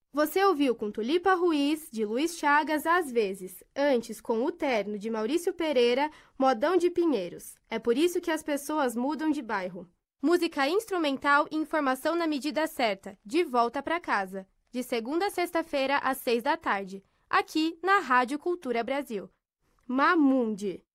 Você ouviu com Tulipa Ruiz, de Luiz Chagas, às vezes. Antes, com O Terno, de Maurício Pereira, Modão de Pinheiros. É por isso que as pessoas mudam de bairro. Música instrumental e informação na medida certa. De volta para casa. De segunda a sexta-feira, às 6 da tarde. Aqui, na Rádio Cultura Brasil. Mamundi.